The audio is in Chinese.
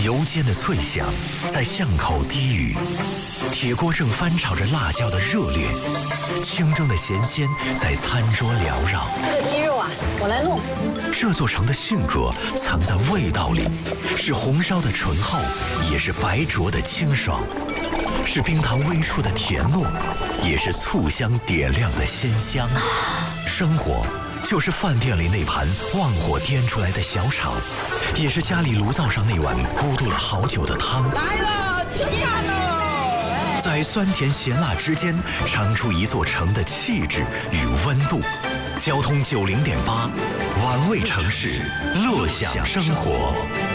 油煎的脆响在巷口低语，铁锅正翻炒着辣椒的热烈，清蒸的咸鲜在餐桌缭绕。 这个鸡肉啊，我来弄。 这座城的性格藏在味道里，是红烧的醇厚，也是白灼的清爽，是冰糖微触的甜糯，也是醋香点亮的鲜香。生活就是饭店里那盘旺火颠出来的小炒，也是家里炉灶上那碗咕嘟了好久的汤。 来了，吃饭喽！ 在酸甜咸辣之间，尝出一座城的气质与温度。交通90.8，玩味城市，乐享生活。